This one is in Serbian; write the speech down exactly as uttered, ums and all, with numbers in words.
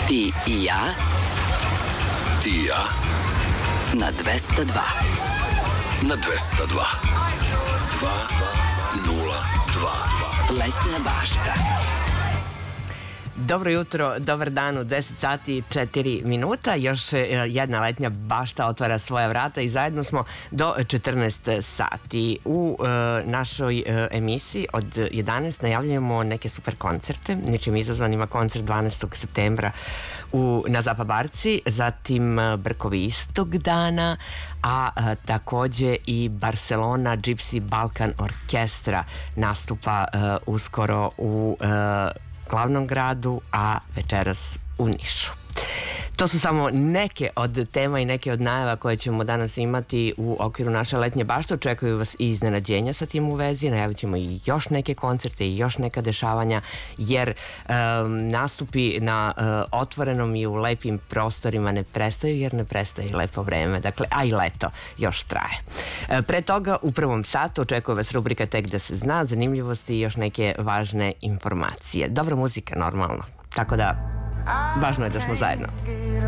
Ti i ja. Ti i ja. Na dvesta dva. Na dvesta dva. Dva nula dva. Letnja bašta. Dobro jutro, dobar dan, u deset sati i četiri minuta. Još jedna letnja bašta otvara svoja vrata i zajedno smo do četrnaest sati. U e, našoj e, emisiji od jedanaest najavljujemo neke super koncerte. Ničim izazvan ima koncert dvanaestog septembra u, na Zapabarci, zatim Brkovi istog dana, a, a takođe i Barcelona Gypsy Balkan Orkestra nastupa a, uskoro u a, glavnom gradu, a večeras u Nišu. To su samo neke od tema i neke od najava koje ćemo danas imati u okviru naše letnje bašte. Očekuju vas i iznenađenja sa tim u vezi. Najavit ćemo i još neke koncerte i još neka dešavanja, jer um, nastupi na uh, otvorenom i u lepim prostorima ne prestaju, jer ne prestaje i lepo vreme. Dakle, a i leto još traje. Uh, pre toga, u prvom satu očekuje vas rubrika Tek da se zna, zanimljivosti i još neke važne informacije. Dobra muzika, normalno. Tako da, važno je da smo zajedno.